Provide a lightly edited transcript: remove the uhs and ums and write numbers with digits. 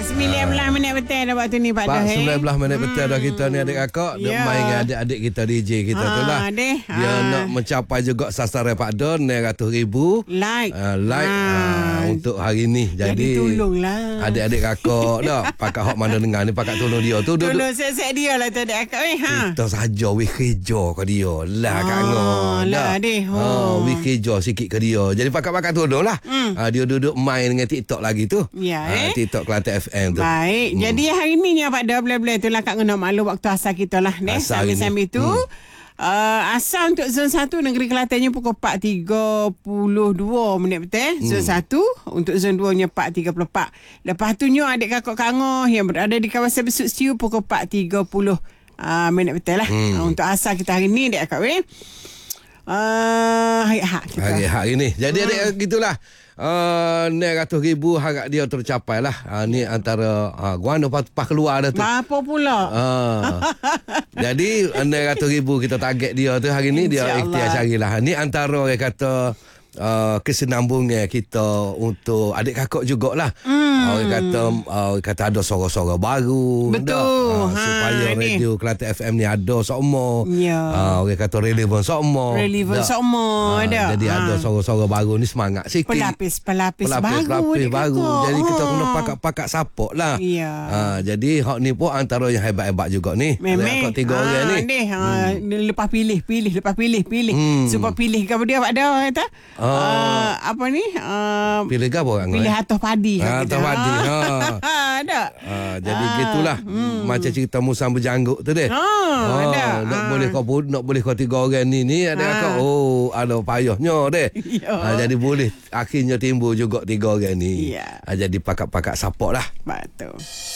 19 minit betul dah waktu ni Pak Dah. 19 minit betul dah kita ni adik kakak. Dia main dengan adik-adik kita DJ kita tu lah. Dia nak mencapai juga sasaran Pak Don 900,000 like. Untuk hari ni. Jadi tolonglah adik-adik kakak dah. Pakat hok mana dengar ni pakat tolong dia tu. Tolong set dia lah tu adik kakak Kita saja weh kerja ke dia. Lah Kak Ngah. Lah deh. Weh kerja sikit ke dia. Jadi pakat-pakat tolong lah. Dia duduk main dengan TikTok lagi tu. Ya, TikTok Kelantan FM tu. Baik. Jadi hari ni Pak Dah boleh-boleh tu lah Kak Ngah maklum waktu asal kita lah. Sambil-sambil tu. Asal untuk zon 1 negeri Kelantannya pukul 4.32 minit betul. Zon 1 untuk zon 2 nya 4.34. Lepas tu nyo adik kakak Kak Ngah yang berada di kawasan Besut Stiu pukul 4.30 minit betul lah. Untuk asal kita hari ni adik kakak hari ni. Jadi adik gitulah. 900,000 harap dia tercapai lah. Ni antara gua pas keluar dah tu. Apa pula? Jadi 900,000 kita target dia tu hari ni. Dia ikhtiar carilah. Ni antara orang kata kesenambungnya kita untuk adik kakak jugalah. Orang kata ada suara-suara baru. Betul. Supaya radio Kelantan FM ni ada semua. Orang kata relevan semua. Ada. Jadi ada suara-suara baru ni semangat sikit. Pelapis baru. Jadi kita kena pakat support lah. Jadi hak ni pun antara yang hebat-hebat juga ni. Memang. 3 orang ni. Lepas pilih. Sebab pilih ke dia Pak Dah kata. Apa ni? Pilih ke apa orang? Pilih atas padi. Atas padi. Ada. Jadi gitulah. Macam cerita Musang Berjanggut tu deh. Ada. Nak boleh kau 3 orang ni ada kata ada payahnya deh. Jadi boleh akhirnya timbul juga 3 orang ni. Jadi pakat-pakat support lah. Betul.